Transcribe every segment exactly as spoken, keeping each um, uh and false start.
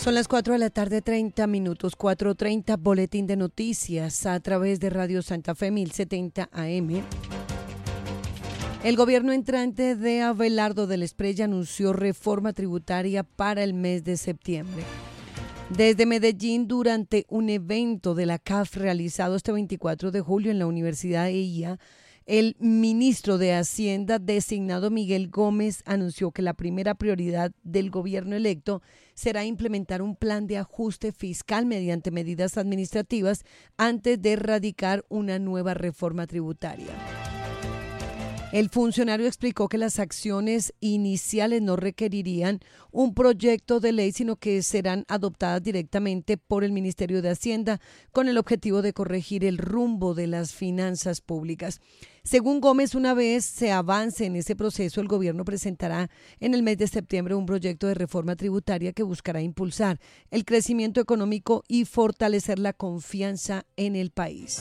Son las cuatro de la tarde, treinta minutos, cuatro treinta, boletín de noticias a través de Radio Santa Fe mil setenta A M. El gobierno entrante de Abelardo del Espriella anunció reforma tributaria para el mes de septiembre. Desde Medellín, durante un evento de la C A F realizado este veinticuatro de julio en la Universidad E I A, el ministro de Hacienda designado Miguel Gómez anunció que la primera prioridad del gobierno electo será implementar un plan de ajuste fiscal mediante medidas administrativas antes de erradicar una nueva reforma tributaria. El funcionario explicó que las acciones iniciales no requerirían un proyecto de ley, sino que serán adoptadas directamente por el Ministerio de Hacienda con el objetivo de corregir el rumbo de las finanzas públicas. Según Gómez, una vez se avance en ese proceso, el gobierno presentará en el mes de septiembre un proyecto de reforma tributaria que buscará impulsar el crecimiento económico y fortalecer la confianza en el país.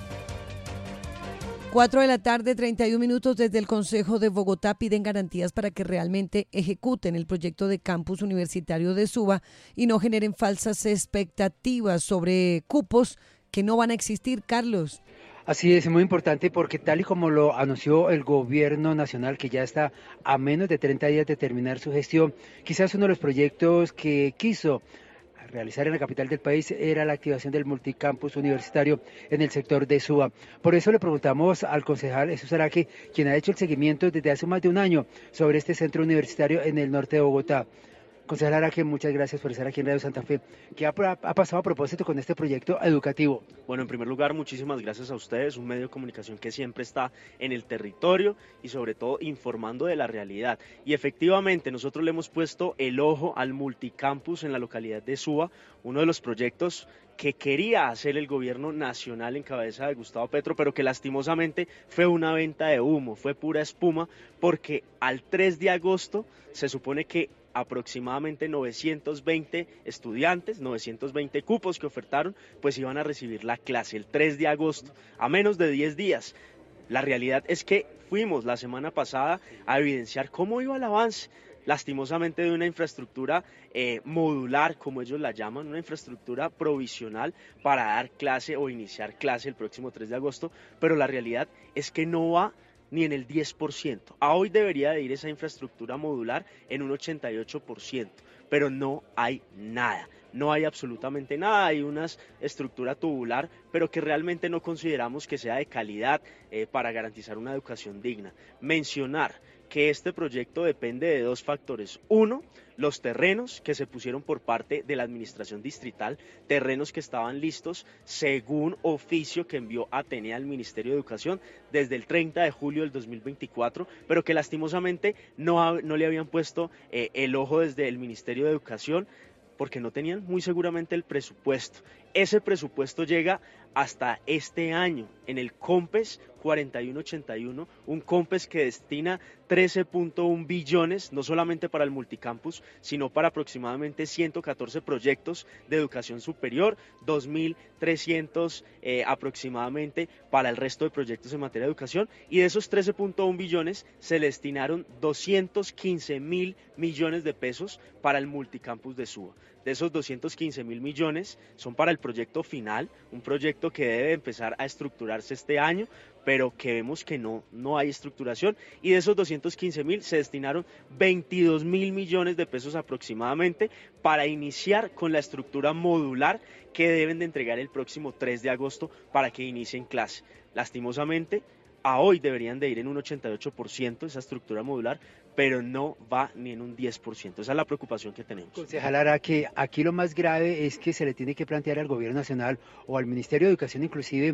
Cuatro de la tarde, treinta y un minutos. Desde el Consejo de Bogotá piden garantías para que realmente ejecuten el proyecto de campus universitario de Suba y no generen falsas expectativas sobre cupos que no van a existir, Carlos. Así es, muy importante porque tal y como lo anunció el gobierno nacional, que ya está a menos de treinta días de terminar su gestión, quizás uno de los proyectos que quiso realizar en la capital del país era la activación del multicampus universitario en el sector de Suba. Por eso le preguntamos al concejal Jesús Araque, quien ha hecho el seguimiento desde hace más de un año sobre este centro universitario en el norte de Bogotá. Concejal Araque, muchas gracias por estar aquí en Radio Santa Fe. ¿Qué ha, ha pasado a propósito con este proyecto educativo? Bueno, en primer lugar, muchísimas gracias a ustedes, un medio de comunicación que siempre está en el territorio y sobre todo informando de la realidad. Y efectivamente, nosotros le hemos puesto el ojo al multicampus en la localidad de Suba, uno de los proyectos que quería hacer el gobierno nacional en cabeza de Gustavo Petro, pero que lastimosamente fue una venta de humo, fue pura espuma, porque al tres de agosto se supone que aproximadamente novecientos veinte estudiantes, novecientos veinte cupos que ofertaron, pues iban a recibir la clase el tres de agosto, a menos de diez días. La realidad es que fuimos la semana pasada a evidenciar cómo iba el avance, lastimosamente de una infraestructura eh, modular, como ellos la llaman, una infraestructura provisional para dar clase o iniciar clase el próximo tres de agosto, pero la realidad es que no va ni en el diez por ciento. A hoy debería de ir esa infraestructura modular en un ochenta y ocho por ciento, pero no hay nada. No hay absolutamente nada, hay una estructura tubular, pero que realmente no consideramos que sea de calidad eh, para garantizar una educación digna. Mencionar que este proyecto depende de dos factores. Uno, los terrenos que se pusieron por parte de la administración distrital, terrenos que estaban listos según oficio que envió Atenea al Ministerio de Educación desde el treinta de julio del dos mil veinticuatro, pero que lastimosamente no, ha, no le habían puesto eh, el ojo desde el Ministerio de Educación, porque no tenían muy seguramente el presupuesto. Ese presupuesto llega hasta este año en el COMPES cuarenta y uno ochenta y uno, un COMPES que destina trece punto uno billones, no solamente para el multicampus, sino para aproximadamente ciento catorce proyectos de educación superior, dos mil trescientos eh, aproximadamente para el resto de proyectos en materia de educación, y de esos trece punto uno billones se le destinaron doscientos quince mil millones de pesos para el multicampus de Suba. De esos doscientos quince mil millones son para el proyecto final, un proyecto que debe empezar a estructurarse este año, pero que vemos que no, no hay estructuración, y de esos doscientos quince mil se destinaron veintidós mil millones de pesos aproximadamente para iniciar con la estructura modular que deben de entregar el próximo tres de agosto para que inicien clase. Lastimosamente, a hoy deberían de ir en un ochenta y ocho por ciento esa estructura modular, pero no va ni en un diez por ciento. Esa es la preocupación que tenemos. Concejal Araque, aquí lo más grave es que se le tiene que plantear al gobierno nacional o al Ministerio de Educación inclusive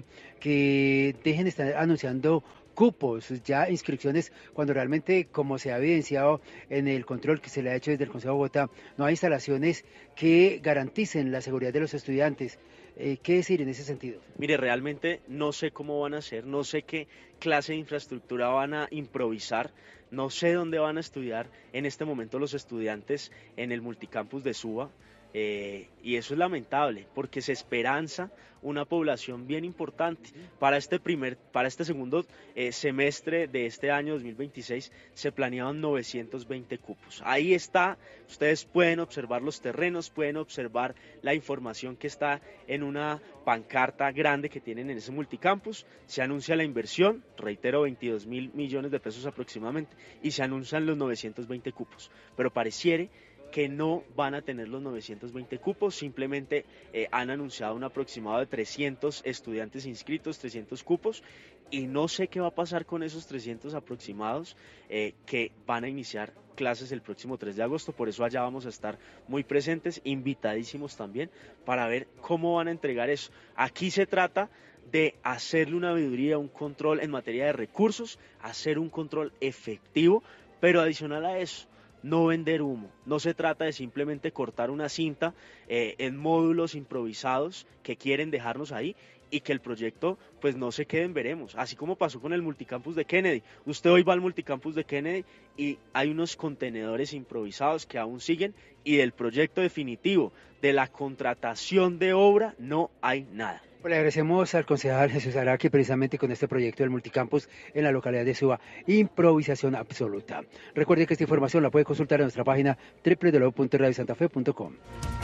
que dejen de estar anunciando cupos, ya inscripciones, cuando realmente, como se ha evidenciado en el control que se le ha hecho desde el Consejo de Bogotá, no hay instalaciones que garanticen la seguridad de los estudiantes. Eh, ¿Qué decir en ese sentido? Mire, realmente no sé cómo van a hacer, no sé qué clase de infraestructura van a improvisar, no sé dónde van a estudiar en este momento los estudiantes en el multicampus de Suba. Eh, y eso es lamentable porque se esperanza una población bien importante. Para este, primer, para este segundo eh, semestre de este año dos mil veintiséis se planeaban novecientos veinte cupos. Ahí está, ustedes pueden observar los terrenos, pueden observar la información que está en una pancarta grande que tienen en ese multicampus. Se anuncia la inversión, reitero, veintidós mil millones de pesos aproximadamente, y se anuncian los novecientos veinte cupos, pero pareciere que no van a tener los novecientos veinte cupos, simplemente eh, han anunciado un aproximado de trescientos estudiantes inscritos, trescientos cupos, y no sé qué va a pasar con esos trescientos aproximados eh, que van a iniciar clases el próximo tres de agosto, por eso allá vamos a estar muy presentes, invitadísimos también, para ver cómo van a entregar eso. Aquí se trata de hacerle una auditoría, un control en materia de recursos, hacer un control efectivo, pero adicional a eso, no vender humo. No se trata de simplemente cortar una cinta eh, en módulos improvisados que quieren dejarnos ahí y que el proyecto pues no se quede en veremos, así como pasó con el multicampus de Kennedy. Usted hoy va al multicampus de Kennedy y hay unos contenedores improvisados que aún siguen, y del proyecto definitivo de la contratación de obra no hay nada. Pues le agradecemos al concejal Jesús Araque precisamente con este proyecto del multicampus en la localidad de Suba, improvisación absoluta. Recuerde que esta información la puede consultar en nuestra página doble u doble u doble u punto radio santa fe punto com.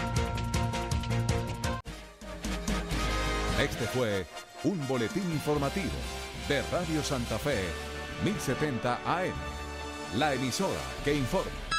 Este fue un boletín informativo de Radio Santa Fe, mil setenta A M, la emisora que informa.